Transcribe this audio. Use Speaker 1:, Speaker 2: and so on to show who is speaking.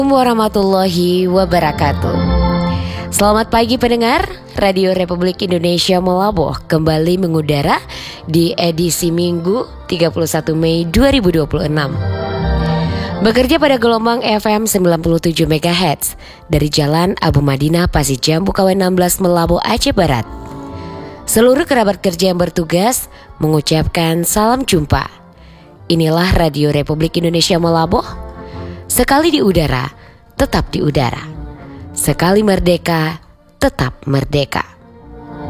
Speaker 1: Warahmatullahi wabarakatuh. Selamat pagi pendengar, Radio Republik Indonesia Melabuh kembali mengudara di edisi Minggu 31 Mei 2026. Bekerja pada gelombang FM 97 MHz dari Jalan Abu Madinah Pasir Jambu Kawen 16 Melabuh Aceh Barat. Seluruh kerabat kerja yang bertugas mengucapkan salam jumpa. Inilah Radio Republik Indonesia Melabuh. Sekali di udara, tetap di udara. Sekali merdeka, tetap merdeka.